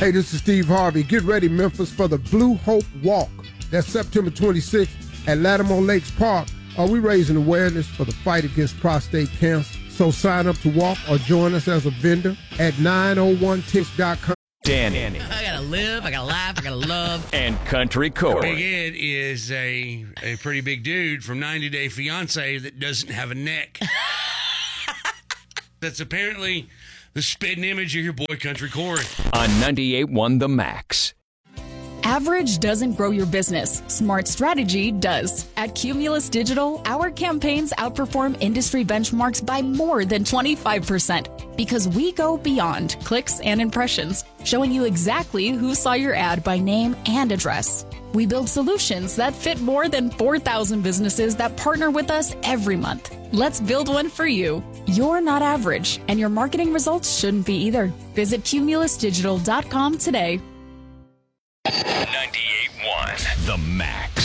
Hey, this is Steve Harvey. Get ready, Memphis, for the Blue Hope Walk. That's September 26th at Lattimore Lakes Park. We're raising awareness for the fight against prostate cancer. So sign up to walk or join us as a vendor at 901tips.com. Danny. I gotta live, I gotta laugh, I gotta love. And Country Corey. Big Ed is a pretty big dude from 90 Day Fiance that doesn't have a neck. That's apparently the spitting image of your boy Country Corey. On 98.1 The Max. Average doesn't grow your business. Smart strategy does. At Cumulus Digital, our campaigns outperform industry benchmarks by more than 25% because we go beyond clicks and impressions, showing you exactly who saw your ad by name and address. We build solutions that fit more than 4,000 businesses that partner with us every month. Let's build one for you. You're not average, and your marketing results shouldn't be either. Visit cumulusdigital.com today. 98.1 The Max.